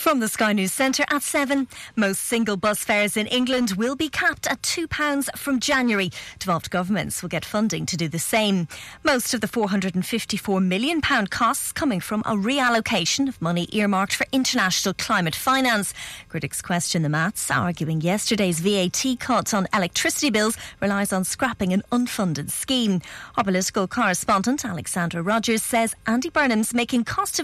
From the Sky News Centre at 7, most single bus fares in England will be capped at £2 from January. Devolved governments will get funding to do the same. Most of the £454 million costs coming from a reallocation of money earmarked for international climate finance. Critics question the maths, arguing yesterday's VAT cut on electricity bills relies on scrapping an unfunded scheme. Our political correspondent Alexandra Rogers says Andy Burnham's making cost of